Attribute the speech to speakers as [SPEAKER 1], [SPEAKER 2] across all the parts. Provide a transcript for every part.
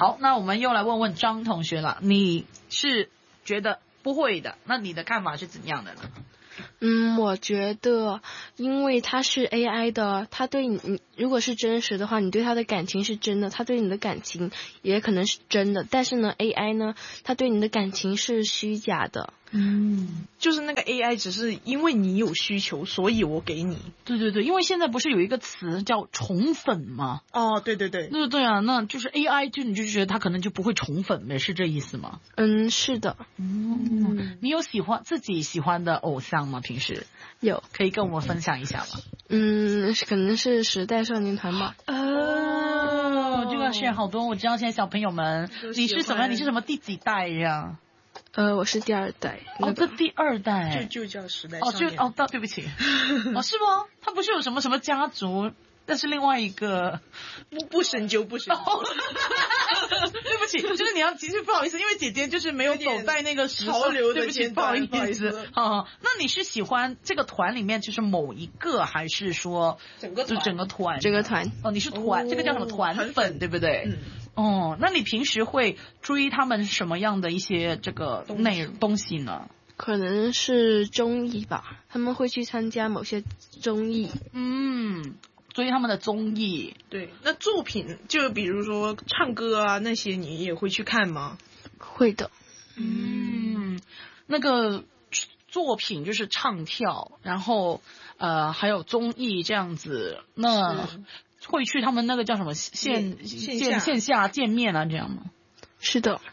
[SPEAKER 1] 好，那我们又来问问张同学了，你是觉得不会的，那你的看法是怎样的呢？
[SPEAKER 2] 我觉得因为它是 AI 的，它对你如果是真实的话，你对它的感情是真的，它对你的感情也可能是真的，但是呢 AI 呢，它对你的感情是虚假的。
[SPEAKER 3] 就是那个 AI 只是因为你有需求，所以我给你。
[SPEAKER 1] 对对对，因为现在不是有一个词叫宠粉吗？
[SPEAKER 3] 哦，对对对，
[SPEAKER 1] 对啊，那就是 AI 就你就觉得它可能就不会宠粉呗，是这意思吗？
[SPEAKER 2] 是的。
[SPEAKER 1] 你有自己喜欢的偶像吗？平时
[SPEAKER 2] 有，
[SPEAKER 1] 可以跟我们分享一下吗？
[SPEAKER 2] 可能是时代少年团吧。
[SPEAKER 1] 这个是好多，我知道现在小朋友们，你是什么第几代呀？
[SPEAKER 2] 我是第2代。
[SPEAKER 1] 这第2代
[SPEAKER 3] 就叫时代少年。
[SPEAKER 1] 对不起。是吗？他不是有什么家族，但是另外一个
[SPEAKER 3] 不深究。对
[SPEAKER 1] 不起，就是你要其实不好意思，因为姐姐就是没有走在那个
[SPEAKER 3] 潮流的阶段，
[SPEAKER 1] 对不好意思。那你是喜欢这个团里面就是某一个，还是说整个团？
[SPEAKER 2] 整个团。
[SPEAKER 1] 你是团，这个叫什么团粉，对不对？那你平时会追他们什么样的一些这个东西呢？
[SPEAKER 2] 可能是综艺吧，他们会去参加某些综艺。
[SPEAKER 1] 追他们的综艺。
[SPEAKER 3] 对，那作品就比如说唱歌啊那些，你也会去看吗？
[SPEAKER 2] 会的。
[SPEAKER 1] 那个作品就是唱跳，然后还有综艺这样子，那会去他们那个叫什么线下见面啊这样吗？
[SPEAKER 2] 是的。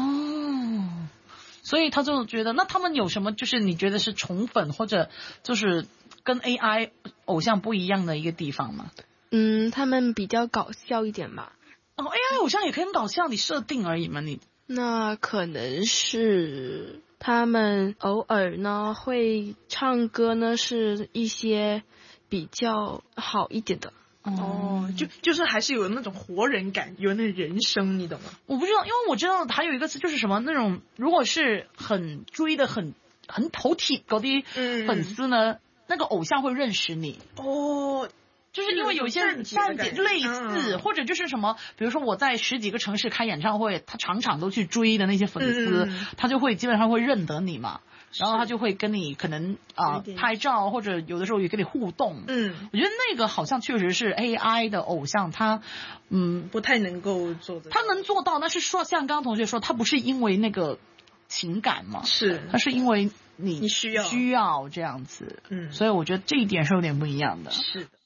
[SPEAKER 1] 所以他就觉得，那他们有什么就是你觉得是宠粉或者就是跟 AI 偶像不一样的一个地方吗？
[SPEAKER 2] 他们比较搞笑一点吧。
[SPEAKER 1] AI 偶像也可以很搞笑，你设定而已嘛你。
[SPEAKER 2] 那可能是他们偶尔呢会唱歌呢，是一些比较好一点的。
[SPEAKER 3] 就是还是有那种活人感，有那人声，你懂吗？
[SPEAKER 1] 我不知道，因为我知道还有一个词就是什么那种，如果是很追的很头铁嗰啲粉丝呢，那个偶像会认识你。就是因为有一些站点类似，或者就是什么，比如说我在10几个城市开演唱会，他场场都去追的那些粉丝，他就会基本上会认得你嘛。然后他就会跟你可能拍照，或者有的时候也跟你互动。我觉得那个好像确实是 AI 的偶像，他
[SPEAKER 3] 不太能够做的。
[SPEAKER 1] 他能做到，但是说像刚刚同学说，他不是因为那个情感嘛，他是因为你需要这样子。所以我觉得这一点是有点不一样的。
[SPEAKER 3] 是的。